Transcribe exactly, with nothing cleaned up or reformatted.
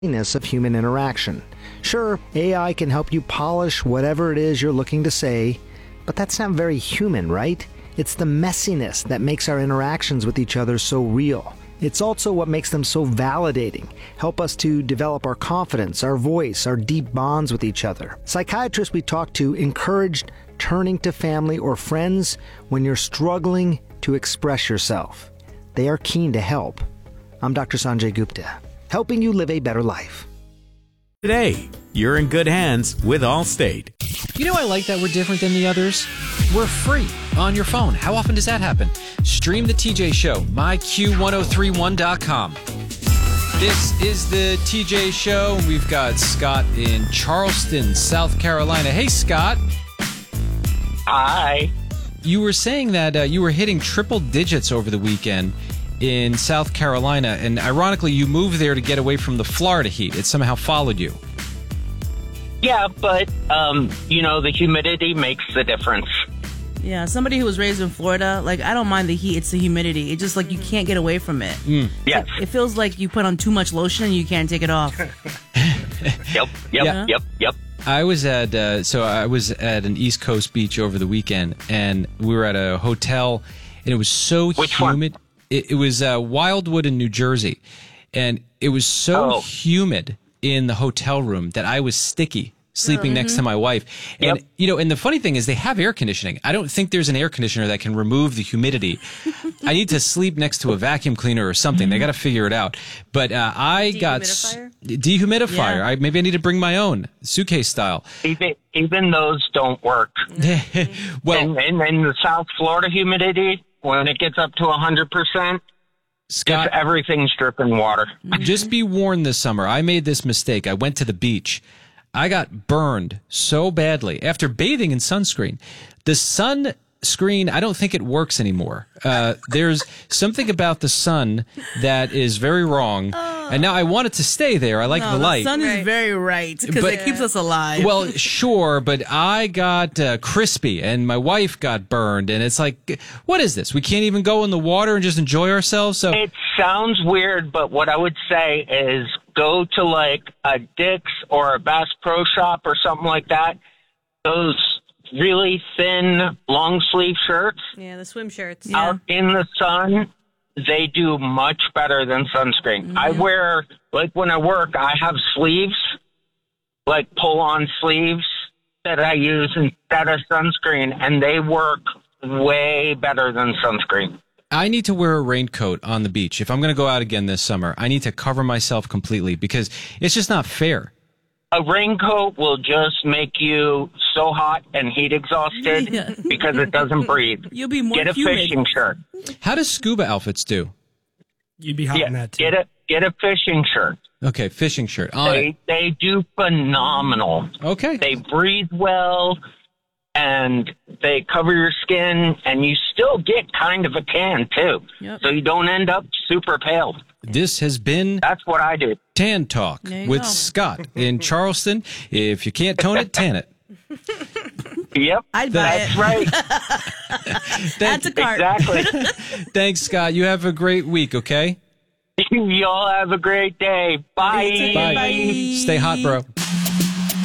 of human interaction. Sure, A I can help you polish whatever it is you're looking to say, but that's not very human, right? It's the messiness that makes our interactions with each other so real. It's also what makes them so validating, help us to develop our confidence, our voice, our deep bonds with each other. Psychiatrists we talked to encouraged turning to family or friends when you're struggling to express yourself. They are keen to help. I'm Doctor Sanjay Gupta, helping you live a better life. Today, you're in good hands with Allstate. You know, I like that we're different than the others. We're free on your phone. How often does that happen? Stream the T J Show, my Q ten thirty-one dot com. This is the T J Show. We've got Scott in Charleston, South Carolina. Hey, Scott. Hi. You were saying that uh, you were hitting triple digits over the weekend in South Carolina, and ironically, you moved there to get away from the Florida heat. It somehow followed you. Yeah, but, um, you know, the humidity makes the difference. Yeah, somebody who was raised in Florida, like, I don't mind the heat, it's the humidity. It's just like you can't get away from it. Mm. Yes. It, it feels like you put on too much lotion and you can't take it off. Yep, yep, Yeah. yep, yep. I was at uh, so I was at an East Coast beach over the weekend, and we were at a hotel, and it was so Which humid. one? It, it was uh, Wildwood in New Jersey, and it was so Oh. humid in the hotel room that I was sticky sleeping next to my wife. And Yep. you know, and the funny thing is they have air conditioning. I don't think there's an air conditioner that can remove the humidity. I need to sleep next to a vacuum cleaner or something. They got to figure it out. But uh, I got s- dehumidifier. Yeah. I maybe I need to bring my own suitcase style. Even, even those don't work. Well, And in, in the South Florida humidity, when it gets up to one hundred percent, Scott, just everything's dripping water. just be warned this summer. I made this mistake. I went to the beach. I got burned so badly after bathing in sunscreen. The sunscreen, I don't think it works anymore. Uh, there's something about the sun that is very wrong. And now I want it to stay there. I like No, the light. The sun is very right because But- it keeps us alive. Well, sure, but I got uh, crispy and my wife got burned. And it's like, what is this? We can't even go in the water and just enjoy ourselves? So It sounds weird, but what I would say is go to like a Dick's or a Bass Pro Shop or something like that. Those really thin long sleeve shirts Yeah, the swim shirts. out in the sun, they do much better than sunscreen. I wear, like when I work, I have sleeves, like pull on sleeves that I use instead of sunscreen, and they work way better than sunscreen. I need to wear a raincoat on the beach. If I'm going to go out again this summer, I need to cover myself completely because it's just not fair. A raincoat will just make you so hot and heat exhausted Yeah. because it doesn't breathe. You'll be more Get a humid. fishing shirt. How does scuba outfits do? You'd be hot in Yeah, that too. get a get a fishing shirt. Okay, fishing shirt. On They it. they do phenomenal. Okay. They breathe well, and they cover your skin, and you still get kind of a tan too. Yep. So you don't end up super pale. This has been That's what I do. Tan Talk There you with go. Scott in Charleston. If you can't tone it, tan it. Yep, I'd buy that's it. right. Add to cart. Exactly. Thanks, Scott. You have a great week, okay? Y'all have a great day. Bye. Bye. Bye. Stay hot, bro.